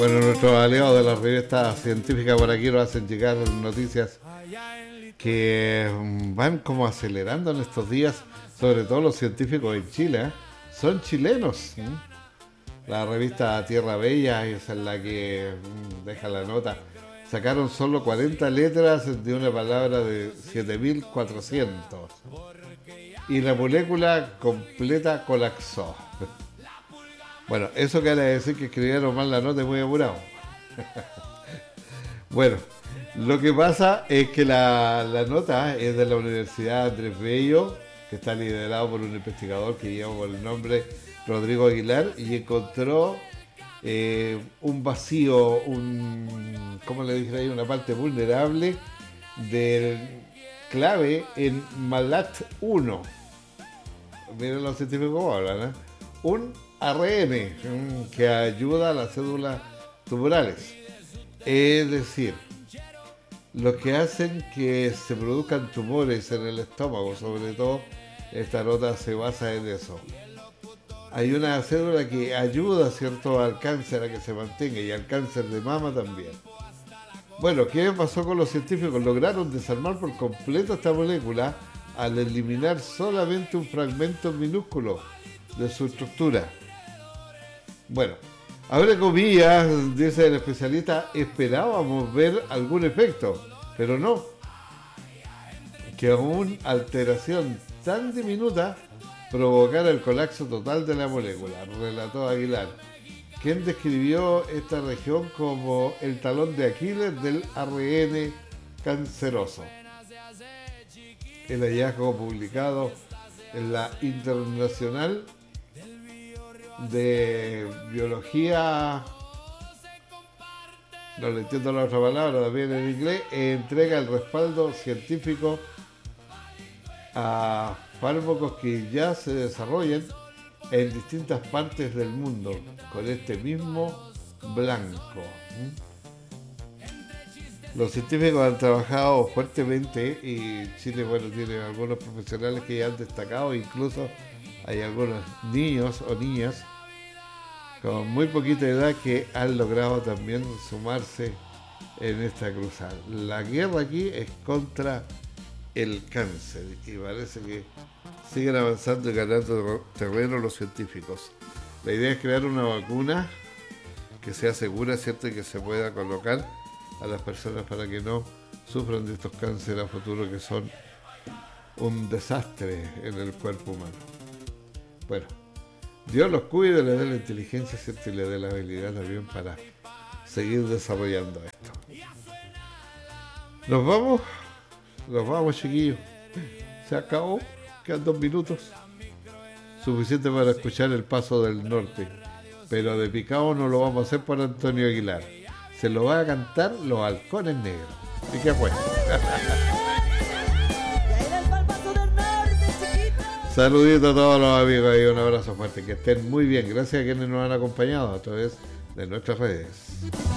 Bueno, nuestros aliados de la revista científica por aquí nos hacen llegar noticias que van como acelerando en estos días, sobre todo los científicos en Chile, ¿eh? Son chilenos. La revista Tierra Bella, esa es la que deja la nota, sacaron solo 40 letras de una palabra de 7400 y la molécula completa colapsó. Bueno, eso quiere decir que escribieron mal la nota y muy apurado. Bueno, lo que pasa es que la nota es de la Universidad Andrés Bello, que está liderado por un investigador que lleva por el nombre Rodrigo Aguilar, y encontró un vacío, ¿cómo le dije ahí? Una parte vulnerable del clave en MALAT1. Miren los científicos cómo hablan, ¿eh? Un ARN que ayuda a las células tumorales. Es decir, lo que hacen que se produzcan tumores en el estómago, sobre todo, esta nota se basa en eso. Hay una célula que ayuda, ¿cierto?, al cáncer a que se mantenga y al cáncer de mama también. Bueno, ¿qué pasó con los científicos? Lograron desarmar por completo esta molécula al eliminar solamente un fragmento minúsculo de su estructura. Bueno, abre comillas, dice el especialista, esperábamos ver algún efecto, pero no. Que una alteración tan diminuta provocara el colapso total de la molécula, relató Aguilar, quien describió esta región como el talón de Aquiles del ARN canceroso. El hallazgo publicado en la Internacional de Biología, no le entiendo la otra palabra, también en inglés, entrega el respaldo científico a fármacos que ya se desarrollan en distintas partes del mundo con este mismo blanco. Los científicos han trabajado fuertemente y Chile, bueno, tiene algunos profesionales que ya han destacado, incluso hay algunos niños o niñas con muy poquita edad que han logrado también sumarse en esta cruzada. La guerra aquí es contra el cáncer y parece que siguen avanzando y ganando terreno los científicos. La idea es crear una vacuna que sea segura, ¿cierto?, y que se pueda colocar a las personas para que no sufran de estos cánceres a futuro que son un desastre en el cuerpo humano. Bueno, Dios los cuide, le dé la inteligencia, ¿cierto?, y le dé la habilidad también para seguir desarrollando esto. Nos vamos, chiquillos. Se acabó, quedan 2 minutos. Suficiente para escuchar El Paso del Norte. Pero de picado no lo vamos a hacer por Antonio Aguilar. Se lo va a cantar Los Halcones Negros. ¿Y qué fue? Saluditos a todos los amigos y un abrazo fuerte. Que estén muy bien. Gracias a quienes nos han acompañado a través de nuestras redes.